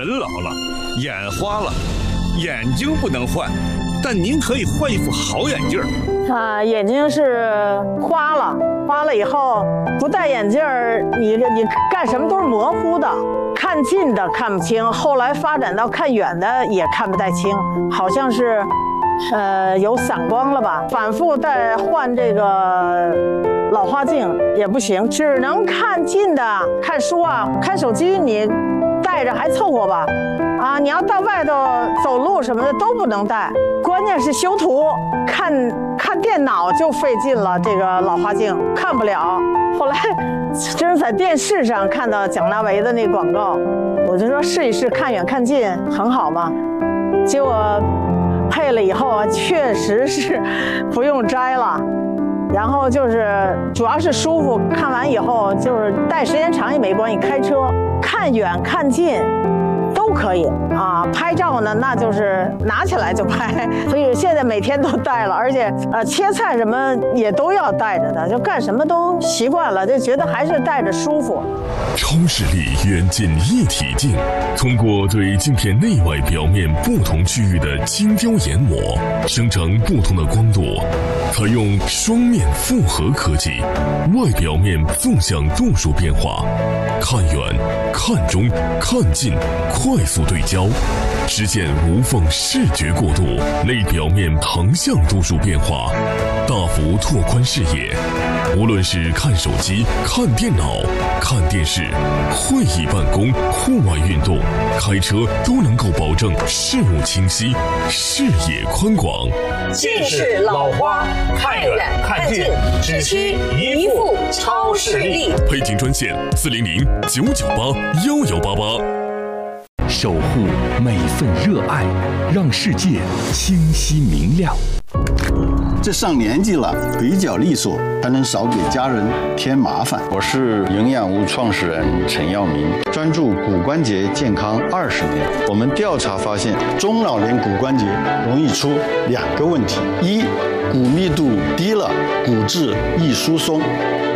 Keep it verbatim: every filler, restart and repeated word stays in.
人老了，眼花了，眼睛不能换，但您可以换一副好眼镜儿。 啊，眼睛是花了，花了以后不戴眼镜儿，你你干什么都是模糊的，看近的看不清，后来发展到看远的也看不太清，好像是，呃，有散光了吧？反复戴换这个老花镜也不行，只能看近的，看书啊，看手机你戴着还凑合吧。啊，你要到外头走路什么的都不能戴，关键是修图，看看电脑就费劲了，这个老花镜看不了。后来真是在电视上看到蒋大为的那广告，我就说试一试，看远看近很好嘛。结果配了以后啊，确实是不用摘了。然后就是主要是舒服，看完以后就是戴时间长也没关系，开车看远看近都可以啊。拍照呢，那就是拿起来就拍，所以现在每天都带了，而且呃切菜什么也都要带着的，就干什么都习惯了，就觉得还是带着舒服。 超视力远近一体镜，通过对镜片内外表面不同区域的精雕研磨，生成不同的光度，采用双面复合科技，外表面纵向度数变化，看远、看中、看近，快速对焦，实现无缝视觉过渡；内表面横向度数变化，大幅拓宽视野。无论是看手机、看电脑、看电视、会议办公、户外运动、开车，都能够保证视物清晰、视野宽广。 近视老花，看远看近，只需一副超视力。 配镜专线：四零零九九八幺幺八八。 守护每份热爱，让世界清晰明亮。 这上年纪了，腿脚利索，才能少给家人添麻烦。 我是营养屋创始人陈耀明，专注骨关节健康二十年。我们调查发现，中老年骨关节容易出两个问题：一，骨密度低了，骨质易疏松；